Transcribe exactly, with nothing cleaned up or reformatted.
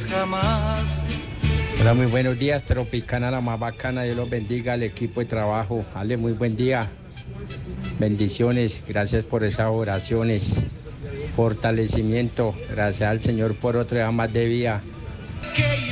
olvides jamás. Hola, muy buenos días, Tropicana, la más bacana, Dios los bendiga, al equipo de trabajo. Ale, muy buen día. Bendiciones, gracias por esas oraciones. Fortalecimiento, gracias al Señor por otro día más de vida.